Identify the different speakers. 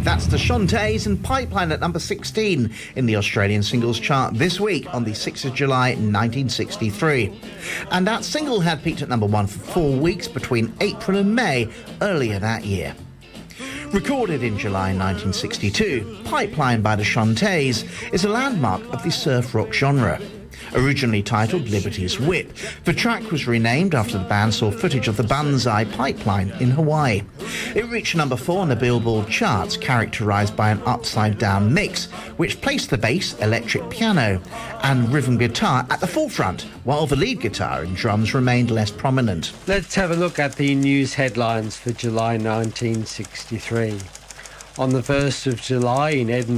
Speaker 1: That's the Shantays and Pipeline at number 16 in the Australian singles chart this week on the 6th of July 1963. And that single had peaked at number 1 for 4 weeks between April and May earlier that year. Recorded in July 1962, Pipeline by the Shantays is a landmark of the surf rock genre. Originally titled Liberty's Whip, the track was renamed after the band saw footage of the Banzai Pipeline in Hawaii. It reached number 4 on the Billboard charts, characterised by an upside-down mix, which placed the bass, electric piano and rhythm guitar at the forefront, while the lead guitar and drums remained less prominent.
Speaker 2: Let's have a look at the news headlines for July 1963. On the 1st of July in Edinburgh,